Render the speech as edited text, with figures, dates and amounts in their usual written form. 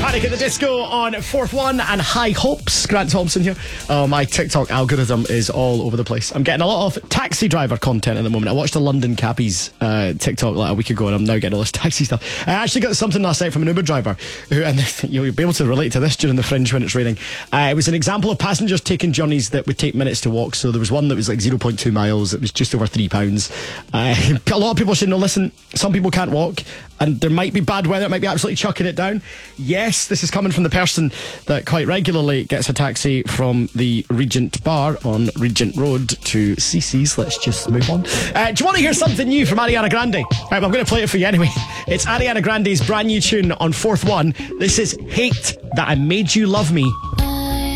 Panic at the Disco on Fourth One and High Hopes. Grant Thompson here. My TikTok algorithm is all over the place. I'm getting a lot of taxi driver content at the moment. I watched the London Cabbies TikTok like a week ago, and I'm now getting all this taxi stuff. I actually got something last night from an Uber driver who, and you'll be able to relate to this during the Fringe when it's raining. It was an example of passengers taking journeys that would take minutes to walk. So there was one that was like 0.2 miles. It was just over £3. A lot of people should know, listen, some people can't walk, and there might be bad weather, it might be absolutely chucking it down. Yes, this is coming from the person that quite regularly gets a taxi from the Regent Bar on Regent Road to CC's. Let's just move on. Do you want to hear something new from Ariana Grande? Right, well, I'm going to play it for you anyway. It's Ariana Grande's brand new tune on Fourth One. This is Hate That I Made You Love Me.